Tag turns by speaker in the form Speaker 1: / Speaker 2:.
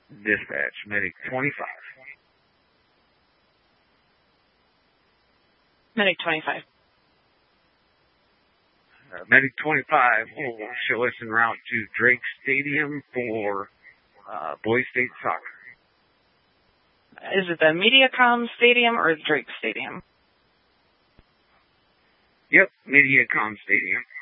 Speaker 1: Dispatch, Medic 25.
Speaker 2: Medic 25.
Speaker 1: Medic 25 will show us en route to Drake Stadium for Boys State Soccer.
Speaker 2: Is it the Mediacom Stadium or the Drake Stadium?
Speaker 1: Yep, Mediacom Stadium.